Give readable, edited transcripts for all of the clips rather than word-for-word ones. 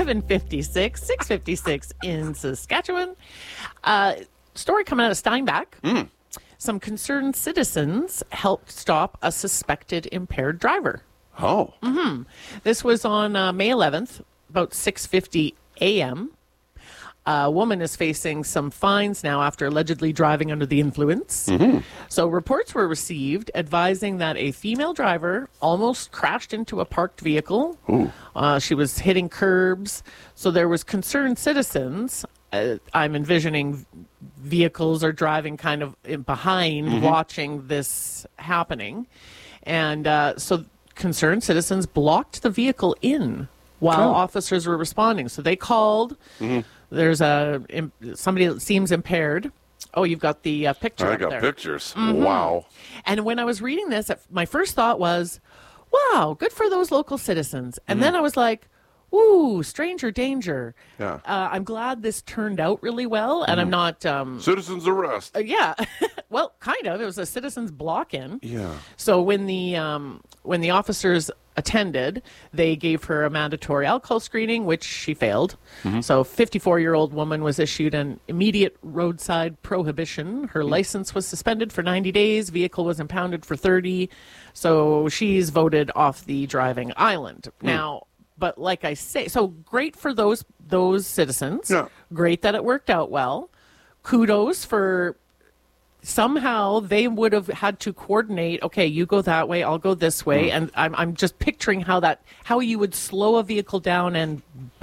7:56, 6:56 in Saskatchewan. Story coming out of Steinbach. Some concerned citizens helped stop a suspected impaired driver. Oh. This was on May 11th, about 6:50 a.m. A woman is facing some fines now after allegedly driving under the influence. So reports were received advising that a female driver almost crashed into a parked vehicle. She was hitting curbs. So there was concerned citizens. I'm envisioning vehicles are driving kind of behind, watching this happening. And so concerned citizens blocked the vehicle in while officers were responding. So they called. There's somebody that seems impaired. Oh, you've got the picture I up got there. pictures. Wow. And when I was reading this, my first thought was, wow, good for those local citizens. And then I was like, ooh, stranger danger. Yeah. I'm glad this turned out really well, and I'm not... Citizens arrest. yeah. Well, kind of. It was a citizens block-in. Yeah. So when the officers attended, they gave her a mandatory alcohol screening, which she failed. So 54-year-old woman was issued an immediate roadside prohibition. Her license was suspended for 90 days. Vehicle was impounded for 30. So she's voted off the driving island. Now, but like I say, so great for those citizens. Yeah. Great that it worked out well. Kudos for... Somehow they would have had to coordinate. Okay, you go that way, I'll go this way, and I'm just picturing how you would slow a vehicle down and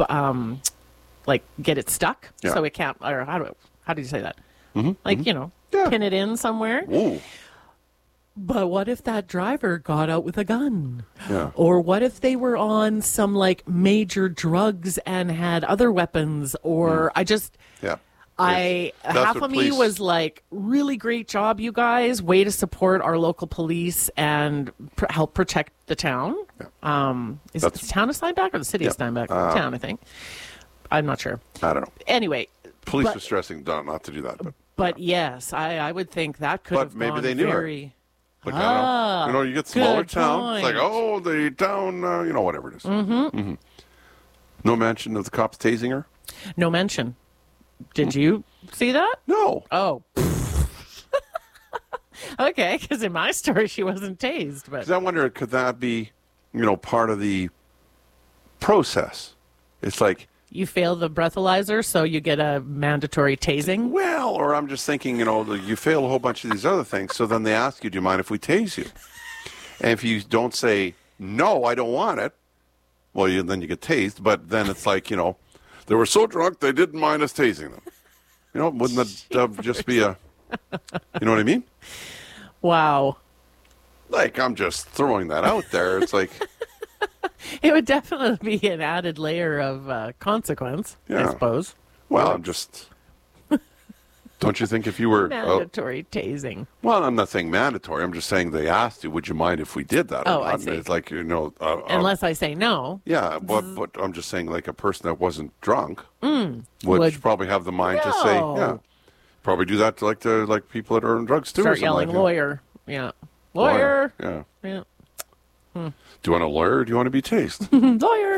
like get it stuck so it can't. Or how do you say that? Like pin it in somewhere. Ooh. But what if that driver got out with a gun? Yeah. Or what if they were on some like major drugs and had other weapons? Or Yeah. Half of me was like, really great job, you guys. Way to support our local police and help protect the town. Yeah. Is it the town of Steinbach or the city of Steinbach? Town, I think. I'm not sure. I don't know. Anyway. Police were stressing not to do that. But yes, I would think that could have maybe gone they knew very... Like, I don't know. You get smaller towns. It's like, the town, whatever it is. No mention of the cops tasing her? No mention. Did you see that? No. Oh. Okay, because in my story she wasn't tased. But I wonder, could that be, part of the process? It's like... You fail the breathalyzer, so you get a mandatory tasing? Well, or I'm just thinking, you fail a whole bunch of these other things, so then they ask you, do you mind if we tase you? And if you don't say, no, I don't want it, well, then you get tased, but then it's like, they were so drunk they didn't mind us tasing them. Wouldn't that just be a, you know what I mean? Wow. Like, I'm just throwing that out there. It's like... It would definitely be an added layer of consequence, I suppose. Well, I'm just... Don't you think if you were... Mandatory tasing. Well, I'm not saying mandatory. I'm just saying they asked you, would you mind if we did that? Oh, I see. It's like, unless I say no. Yeah, but I'm just saying like a person that wasn't drunk would probably have the mind to say, probably do that to like people that are on drugs too. Start or yelling like lawyer. Yeah. Lawyer. Yeah. Do you want a lawyer or do you want to be tased? Lawyer.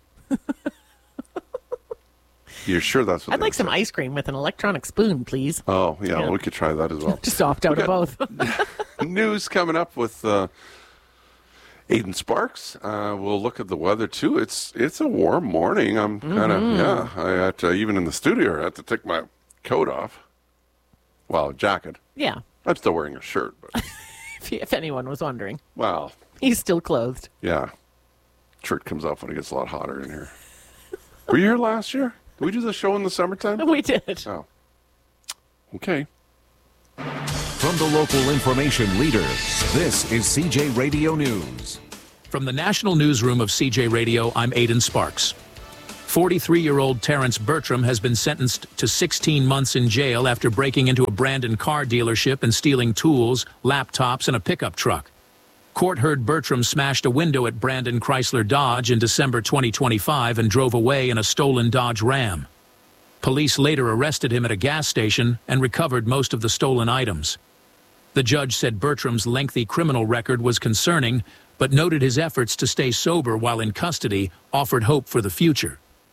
You're sure that's what I'd like some ice cream with an electronic spoon, please. Oh, yeah, well, we could try that as well. Just opt out of both. News coming up with Aidan Sparks. We'll look at the weather, too. It's a warm morning. I'm kind of, I had to, even in the studio, I had to take my coat off. Well, jacket. Yeah. I'm still wearing a shirt. But if anyone was wondering. Well. He's still clothed. Yeah. Shirt comes off when it gets a lot hotter in here. Were you here last year? Did we do the show in the summertime? We did. Oh. Okay. From the local information leader, this is CJ Radio News. From the National Newsroom of CJ Radio, I'm Aidan Sparks. 43-year-old Terrence Bertram has been sentenced to 16 months in jail after breaking into a Brandon car dealership and stealing tools, laptops, and a pickup truck. Court heard Bertram smashed a window at Brandon Chrysler Dodge in December 2025 and drove away in a stolen Dodge Ram. Police later arrested him at a gas station and recovered most of the stolen items. The judge said Bertram's lengthy criminal record was concerning, but noted his efforts to stay sober while in custody offered hope for the future.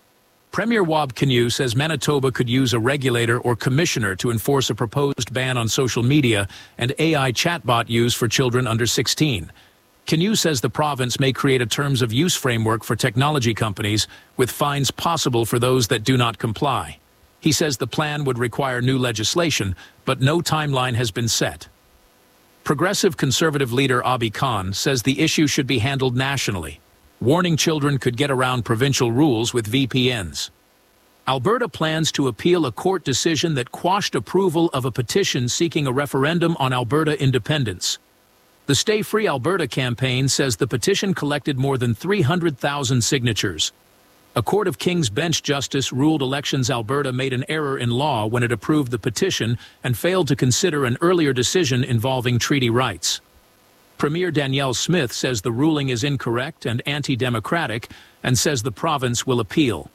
Premier Wab Kinew says Manitoba could use a regulator or commissioner to enforce a proposed ban on social media and AI chatbot use for children under 16. Kinew says the province may create a terms of use framework for technology companies with fines possible for those that do not comply. He says the plan would require new legislation, but no timeline has been set. Progressive Conservative leader Abi Khan says the issue should be handled nationally, warning children could get around provincial rules with VPNs. Alberta plans to appeal a court decision that quashed approval of a petition seeking a referendum on Alberta independence. The Stay Free Alberta campaign says the petition collected more than 300,000 signatures. A Court of King's Bench justice ruled Elections Alberta made an error in law when it approved the petition and failed to consider an earlier decision involving treaty rights. Premier Danielle Smith says the ruling is incorrect and anti-democratic and says the province will appeal.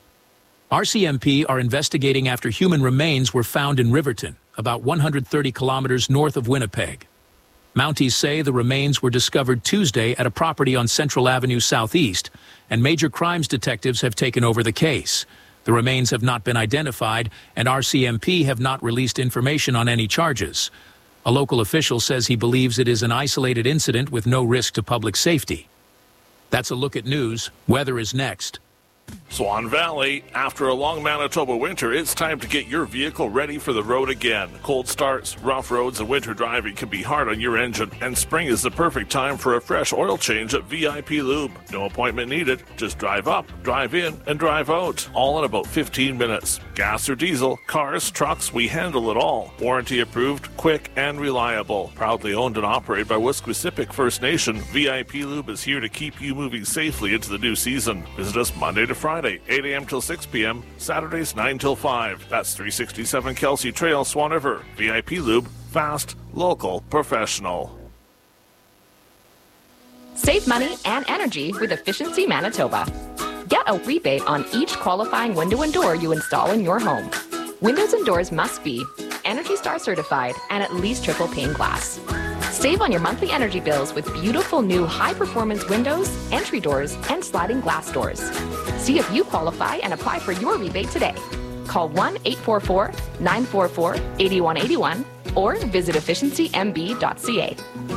RCMP are investigating after human remains were found in Riverton, about 130 kilometers north of Winnipeg. Mounties say the remains were discovered Tuesday at a property on Central Avenue Southeast, and major crimes detectives have taken over the case. The remains have not been identified, and RCMP have not released information on any charges. A local official says he believes it is an isolated incident with no risk to public safety. That's a look at news. Weather is next. Swan Valley, after a long Manitoba winter, it's time to get your vehicle ready for the road again. Cold starts, rough roads, and winter driving can be hard on your engine, and spring is the perfect time for a fresh oil change at VIP Lube. No appointment needed. Just drive up, drive in, and drive out. All in about 15 minutes. Gas or diesel, cars, trucks, we handle it all. Warranty approved, quick, and reliable. Proudly owned and operated by Wesquisipic First Nation, VIP Lube is here to keep you moving safely into the new season. Visit us Monday to Friday, 8 a.m. till 6 p.m., Saturdays 9 till 5. That's 367 Kelsey Trail, Swan River. VIP Lube, fast, local, professional. Save money and energy with Efficiency Manitoba. Get a rebate on each qualifying window and door you install in your home. Windows and doors must be Energy Star certified and at least triple pane glass. Save on your monthly energy bills with beautiful new high-performance windows, entry doors, and sliding glass doors. See if you qualify and apply for your rebate today. Call 1-844-944-8181 or visit efficiencymb.ca.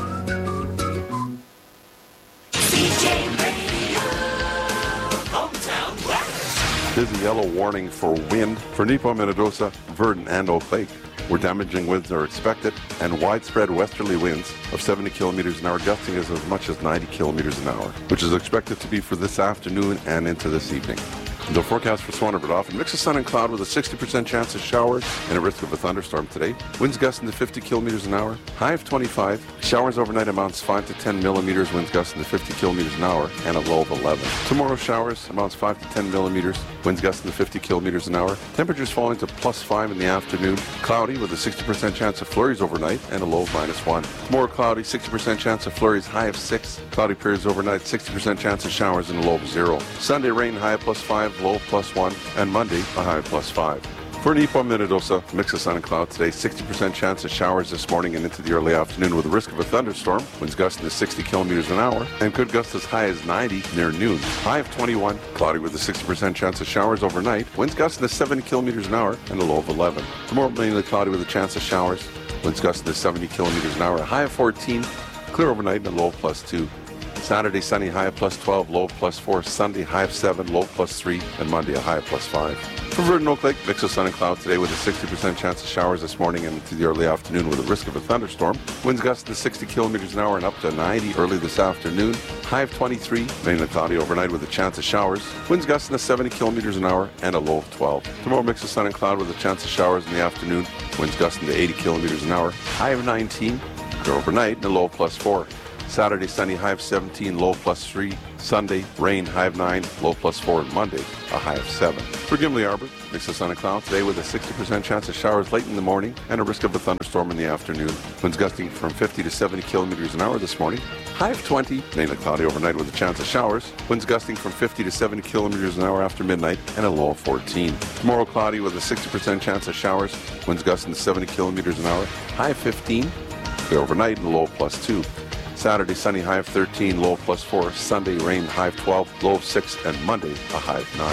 Busy yellow warning for wind for Nepo, Minnedosa, Verdon, and Oak Lake, where damaging winds are expected and widespread westerly winds of 70 kilometers an hour, gusting as much as 90 kilometers an hour, which is expected to be for this afternoon and into this evening. The forecast for Swan River often mix of sun and cloud with a 60% chance of showers and a risk of a thunderstorm today. Winds gusting to 50 kilometers an hour, high of 25. Showers overnight amounts 5 to 10 millimeters, winds gusting to 50 kilometers an hour, and a low of 11. Tomorrow showers amounts 5 to 10 millimeters, winds gusting to 50 kilometers an hour. Temperatures falling to +5 in the afternoon. Cloudy with a 60% chance of flurries overnight and a low of -1. Tomorrow cloudy, 60% chance of flurries, high of 6. Cloudy periods overnight, 60% chance of showers and a low of 0. Sunday rain, high of +5. Low +1, and Monday a high of +5. For Nepo, Minnedosa, mix of sun and cloud today, 60% chance of showers this morning and into the early afternoon with a risk of a thunderstorm. Winds gusting to 60 kilometers an hour and could gust as high as 90 near noon. High of 21, cloudy with a 60% chance of showers overnight. Winds gusting to 70 kilometers an hour and a low of 11. Tomorrow mainly cloudy with a chance of showers. Winds gusting to 70 kilometers an hour, a high of 14, clear overnight and a low of +2. Saturday, sunny, high of +12, low of +4. Sunday, high of 7, low of +3, and Monday, a high of +5. For Verdon, Oak Lake, mix of sun and cloud today with a 60% chance of showers this morning and into the early afternoon with a risk of a thunderstorm. Winds gusting to 60 kilometers an hour and up to 90 early this afternoon. High of 23, mainly cloudy overnight with a chance of showers. Winds gusting to 70 kilometers an hour and a low of 12. Tomorrow, mix of sun and cloud with a chance of showers in the afternoon. Winds gusting to 80 kilometers an hour. High of 19, clear overnight and a low of +4. Saturday, sunny, high of 17, low +3. Sunday, rain, high of 9, low +4. And Monday, a high of 7. For Gimli Arbor, mix of sun and cloud today with a 60% chance of showers late in the morning and a risk of a thunderstorm in the afternoon. Winds gusting from 50 to 70 kilometers an hour this morning. High of 20, mainly cloudy overnight with a chance of showers. Winds gusting from 50 to 70 kilometers an hour after midnight and a low of 14. Tomorrow, cloudy with a 60% chance of showers. Winds gusting to 70 kilometers an hour. High of 15, clear overnight and a low of +2. Saturday, sunny, high of 13, low of +4. Sunday, rain, high of 12, low of 6, and Monday, a high of 9.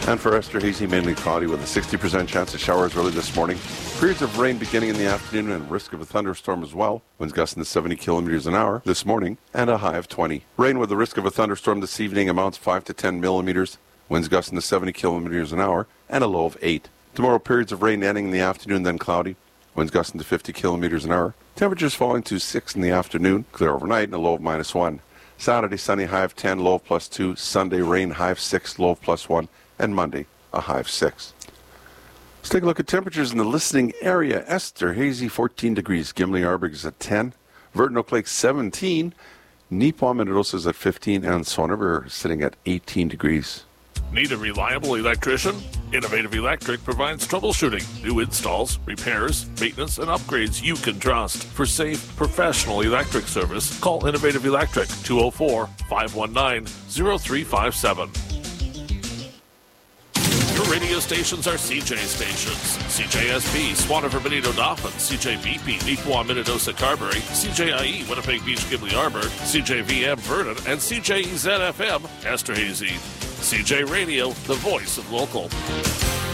And for Esterhazy, mainly cloudy with a 60% chance of showers early this morning. Periods of rain beginning in the afternoon and risk of a thunderstorm as well. Winds gusting to 70 kilometers an hour this morning and a high of 20. Rain with the risk of a thunderstorm this evening, amounts 5 to 10 millimeters. Winds gusting to 70 kilometers an hour and a low of 8. Tomorrow, periods of rain ending in the afternoon, then cloudy. Winds gusting to 50 kilometers an hour. Temperatures falling to 6 in the afternoon. Clear overnight and a low of -1. Saturday, sunny, high of 10, low of +2. Sunday, rain, high of 6, low of +1. And Monday, a high of 6. Let's take a look at temperatures in the listening area. Esterhazy, 14 degrees. Gimli Arbig is at 10. Verton Oak Lake, 17. Neepaw Minidosa is at 15. And Swan River sitting at 18 degrees. Need a reliable electrician? Innovative Electric provides troubleshooting, new installs, repairs, maintenance, and upgrades you can trust. For safe, professional electric service, call Innovative Electric, 204-519-0357. Your radio stations are CJ stations. CJSB, Swan River, Benito, Dauphin, CJVP, Neepaw, Minidosa, Carberry, CJIE, Winnipeg Beach, Gimli Arbor, CJVM, Vernon, and CJEZ-FM, Esterhazy. CJ Radio, the voice of local.